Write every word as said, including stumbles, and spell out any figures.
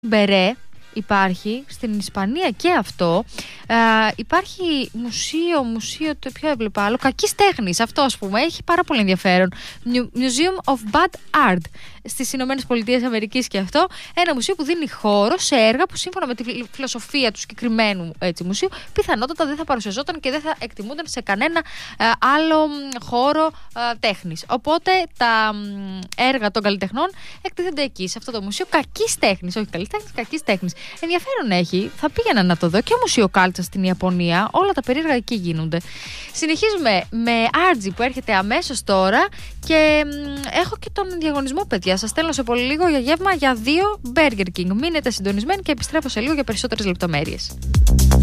Μπερέ υπάρχει στην Ισπανία και αυτό. Ε, υπάρχει μουσείο, μουσείο το πιο έβλεπα άλλο, κακής τέχνης. Αυτό, ας πούμε, έχει πάρα πολύ ενδιαφέρον. Museum of Bad Art στις Ηνωμένες Πολιτείες Αμερικής και αυτό. Ένα μουσείο που δίνει χώρο σε έργα που σύμφωνα με τη φιλοσοφία του συγκεκριμένου έτσι, μουσείου πιθανότατα δεν θα παρουσιαζόταν και δεν θα εκτιμούνταν σε κανένα ε, άλλο χώρο ε, τέχνης. Οπότε τα ε, έργα των καλλιτεχνών εκτίθενται εκεί, σε αυτό το μουσείο κακής τέχνης. Όχι καλής τέχνης, κακής τέχνης. Ενδιαφέρον έχει, θα πήγαινα να το δω. Και μουσείο κάλτσας στην Ιαπωνία, όλα τα περίεργα εκεί γίνονται. Συνεχίζουμε με Άρτζι που έρχεται αμέσως τώρα και μ, έχω και τον διαγωνισμό, παιδιά. Σας στέλνω σε πολύ λίγο για γεύμα για δύο Burger King. Μείνετε συντονισμένοι και επιστρέφω σε λίγο για περισσότερες λεπτομέρειες.